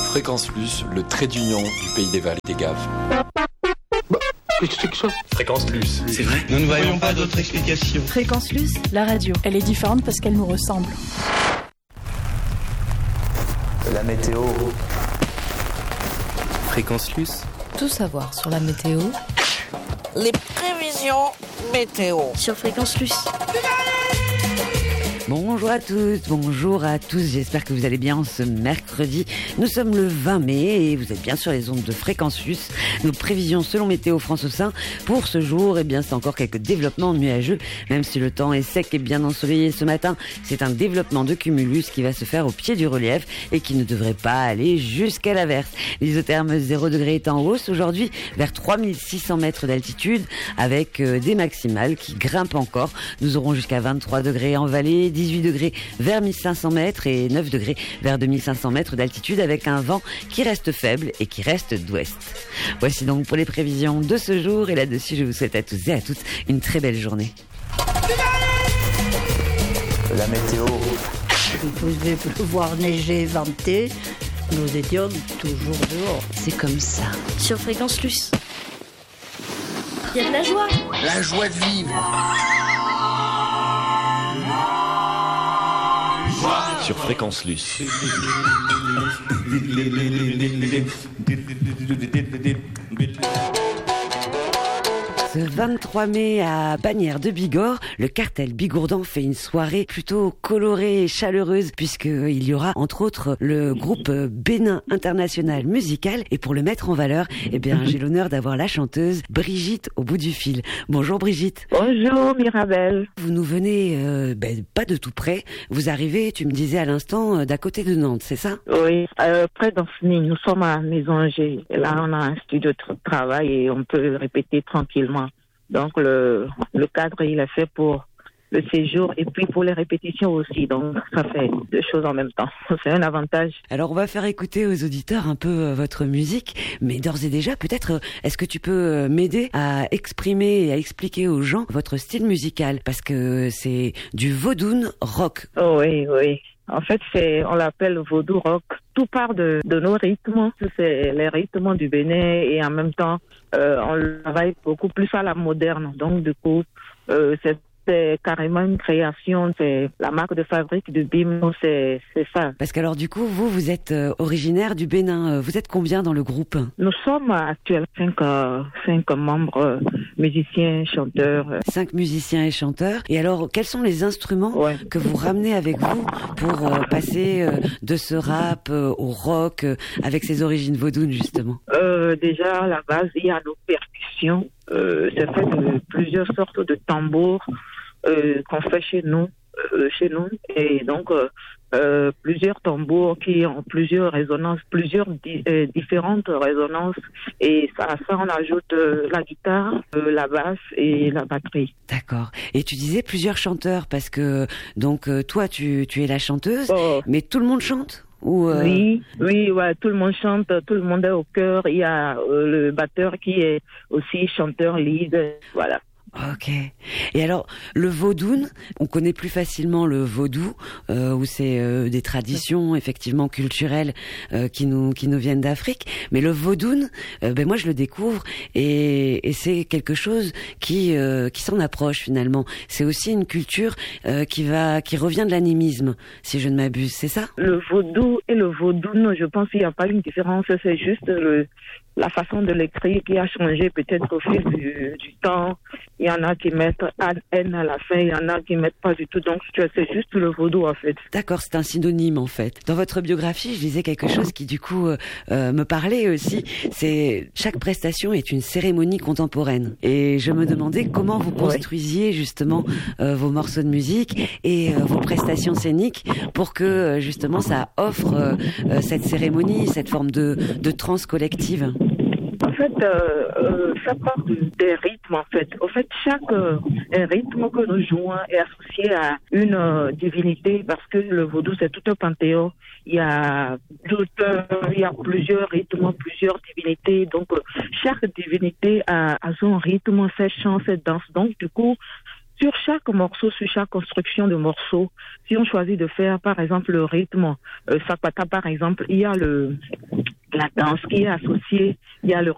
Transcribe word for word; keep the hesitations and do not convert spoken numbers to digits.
Fréquence Plus, le trait d'union du pays des Vals et des Gaves. Qu'est-ce que c'est que ça ? Fréquence Plus. C'est vrai ? Nous ne voyons pas d'autre explication. Fréquence Plus, la radio. Elle est différente parce qu'elle nous ressemble. La météo. Fréquence Plus. Tout savoir sur la météo. Les prévisions météo. Sur Fréquence Plus. Bonjour à toutes, bonjour à tous, j'espère que vous allez bien ce mercredi. Nous sommes le vingt mai et vous êtes bien sur les ondes de Fréquence Plus. Nos prévisions selon Météo France au sein pour ce jour, eh bien c'est encore quelques développements nuageux, même si le temps est sec et bien ensoleillé ce matin. C'est un développement de cumulus qui va se faire au pied du relief et qui ne devrait pas aller jusqu'à l'averse. L'isotherme zéro degré est en hausse aujourd'hui vers trois mille six cents mètres d'altitude avec des maximales qui grimpent encore. Nous aurons jusqu'à vingt-trois degrés en vallée, dix-huit degrés vers mille cinq cents mètres et neuf degrés vers deux mille cinq cents mètres d'altitude avec un vent qui reste faible et qui reste d'ouest. Voici donc pour les prévisions de ce jour et là-dessus je vous souhaite à tous et à toutes une très belle journée. La météo. Il faisait pleuvoir, neiger, vanter. Nous étions toujours dehors. C'est comme ça. Sur Fréquence Plus. Il y a de la joie. La joie de vivre. Sur Fréquence Plus. Ce vingt-trois mai à Bagnères de Bigorre, le cartel bigourdan fait une soirée plutôt colorée et chaleureuse puisqu'il y aura entre autres le groupe Bénin International Musical et pour le mettre en valeur, eh bien j'ai l'honneur d'avoir la chanteuse Brigitte au bout du fil. Bonjour Brigitte. Bonjour Mirabelle. Vous nous venez euh, ben, pas de tout près, vous arrivez, tu me disais à l'instant, euh, d'à côté de Nantes, c'est ça ? Oui, euh, près d'Ancenis, nous sommes à Maison-G. Là on a un studio de travail et on peut répéter tranquillement. Donc le, le cadre il est fait pour le séjour et puis pour les répétitions aussi. Donc ça fait deux choses en même temps. C'est un avantage. Alors on va faire écouter aux auditeurs un peu euh, votre musique, mais d'ores et déjà peut-être euh, est-ce que tu peux euh, m'aider à exprimer et à expliquer aux gens votre style musical parce que c'est du vaudou rock. Oh oui, oui. En fait, c'est, on l'appelle vaudou rock. Tout part de, de nos rythmes. C'est les rythmes du Bénin et en même temps, euh, on travaille beaucoup plus à la moderne. Donc, du coup, euh, c'est, c'est carrément une création. C'est la marque de fabrique de Bim. C'est, c'est ça. Parce qu'alors, du coup, vous, vous êtes euh, originaire du Bénin. Vous êtes combien dans le groupe ? Nous sommes actuellement cinq, euh, cinq membres euh, musiciens, chanteurs. Cinq musiciens et chanteurs. Et alors, quels sont les instruments ouais. que vous ramenez avec vous pour euh, passer euh, de ce rap euh, au rock euh, avec ses origines vaudounes, justement ? euh, Déjà, à la base, il y a nos percussions. Euh, c'est fait de plusieurs sortes de tambours euh, qu'on fait chez nous, euh, chez nous. Et donc, euh, euh, plusieurs tambours qui ont plusieurs résonances, plusieurs di- euh, différentes résonances. Et ça, ça on ajoute euh, la guitare, euh, la basse et la batterie. D'accord. Et tu disais plusieurs chanteurs parce que donc euh, toi tu tu es la chanteuse, oh. mais tout le monde chante ou euh... Oui, oui, ouais, tout le monde chante, tout le monde est au chœur. Il y a euh, le batteur qui est aussi chanteur lead, voilà. Ok. Et alors, le vaudoune, on connaît plus facilement le vaudou, euh, où c'est euh, des traditions effectivement culturelles euh, qui nous qui nous viennent d'Afrique. Mais le vaudoune, euh, ben moi je le découvre et, et c'est quelque chose qui euh, qui s'en approche finalement. C'est aussi une culture euh, qui va qui revient de l'animisme, si je ne m'abuse. C'est ça ? Le vaudou et le vaudoune, je pense qu'il n'y a pas une différence. C'est juste le la façon de l'écrire qui a changé peut-être au fil du, du temps. Il y en a qui mettent N à la fin, il y en a qui mettent pas du tout. Donc c'est juste le vaudou en fait. D'accord, c'est un synonyme en fait. Dans votre biographie, je lisais quelque chose qui du coup euh, euh, me parlait aussi. C'est chaque prestation est une cérémonie contemporaine. Et je me demandais comment vous construisiez justement euh, vos morceaux de musique et euh, vos prestations scéniques pour que euh, justement ça offre euh, euh, cette cérémonie, cette forme de, de transe collective. En fait, euh, euh, ça part de, des rythmes, en fait. En fait, chaque euh, rythme que nous jouons est associé à une euh, divinité parce que le vaudou, c'est tout un panthéon. Il y a, tout, euh, il y a plusieurs rythmes, plusieurs divinités. Donc, euh, chaque divinité a, a son rythme, ses chants, ses danses. Donc, du coup, sur chaque morceau, sur chaque construction de morceau, si on choisit de faire, par exemple, le rythme, euh, Sapata, par exemple, il y a le, la danse qui est associée, il y a le